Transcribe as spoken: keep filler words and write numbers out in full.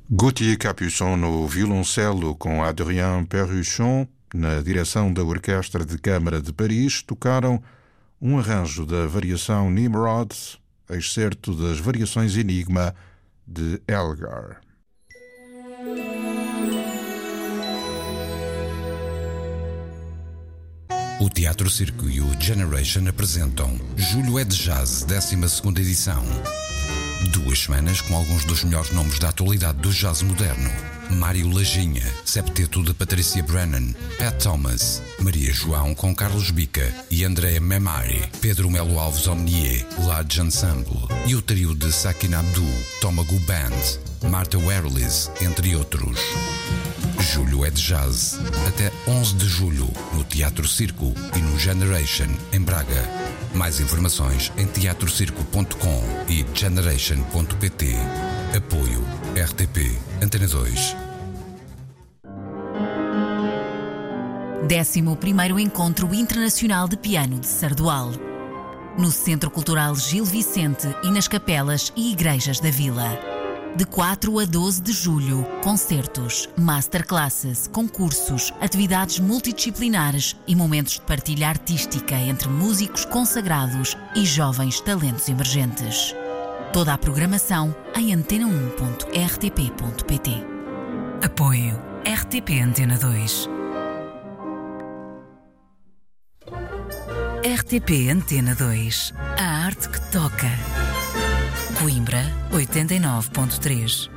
Gauthier Capuçon no violoncelo com Adrien Perruchon na direção da Orquestra de Câmara de Paris tocaram um arranjo da variação Nimrod, excerto das variações Enigma de Elgar. O Teatro Circo e o Generation apresentam Julho é de Jazz, décima segunda edição. Duas semanas com alguns dos melhores nomes da atualidade do jazz moderno. Mário Lajinha, septeto de Patrícia Brennan, Pat Thomas, Maria João com Carlos Bica e Andrea Memari, Pedro Melo Alves Omnier, Large Ensemble e o trio de Sakin Abdul, Tomago Band, Martha Werlis, entre outros. Julho é de Jazz. Até onze de julho, no Teatro Circo e no Generation, em Braga. Mais informações em teatro circo ponto com e generation ponto pt. Apoio R T P Antena dois. décimo primeiro Encontro Internacional de Piano de Sardual. No Centro Cultural Gil Vicente e nas capelas e igrejas da Vila. De quatro a doze de julho, concertos, masterclasses, concursos, atividades multidisciplinares e momentos de partilha artística entre músicos consagrados e jovens talentos emergentes. Toda a programação em antena um ponto r t p ponto p t. Apoio R T P Antena dois. R T P Antena dois. A arte que toca. Coimbra, oitenta e nove ponto três.